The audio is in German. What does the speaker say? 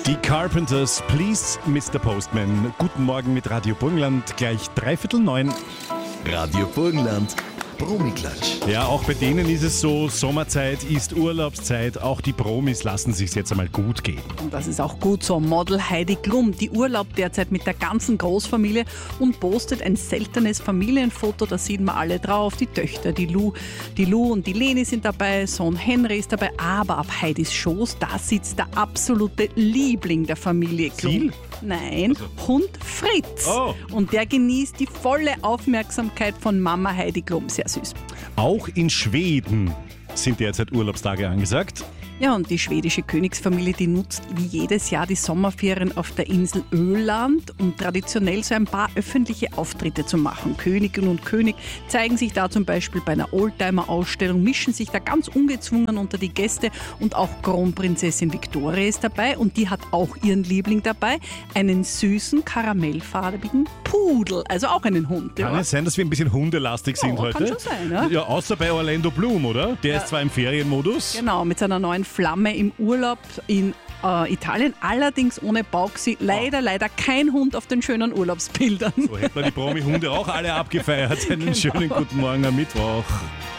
Die Carpenters, Please Mr. Postman. Guten Morgen mit Radio Burgenland, gleich 8:45. Radio Burgenland, Promiklatsch. Ja, auch bei denen ist es so, Sommerzeit ist Urlaubszeit. Auch die Promis lassen sich's jetzt einmal gut gehen. Und das ist auch gut so. Model Heidi Klum, die urlaubt derzeit mit der ganzen Großfamilie und postet ein seltenes Familienfoto. Da sieht man alle drauf. Die Töchter, die Lou und die Leni sind dabei, Sohn Henry ist dabei. Aber auf Heidis Schoß, da sitzt der absolute Liebling der Familie Klum. Ziel? Nein, Hund Fritz. Oh. Und der genießt die volle Aufmerksamkeit von Mama Heidi Klum. Sehr süß. Auch in Schweden sind derzeit Urlaubstage angesagt. Ja, und die schwedische Königsfamilie, die nutzt wie jedes Jahr die Sommerferien auf der Insel Öland, um traditionell so ein paar öffentliche Auftritte zu machen. Königin und König zeigen sich da zum Beispiel bei einer Oldtimer-Ausstellung, mischen sich da ganz ungezwungen unter die Gäste und auch Kronprinzessin Victoria ist dabei und die hat auch ihren Liebling dabei, einen süßen, karamellfarbigen Pudel, also auch einen Hund. Kann Ja. es sein, dass wir ein bisschen hundelastig sind heute? Kann schon sein, ja. Ja, außer bei Orlando Bloom, oder? Der ist zwar im Ferienmodus. Genau, mit seiner neuen Flamme im Urlaub in Italien, allerdings ohne Bauxi. Leider kein Hund auf den schönen Urlaubsbildern. So hätten wir die Promi-Hunde auch alle abgefeiert. Einen schönen guten Morgen am Mittwoch.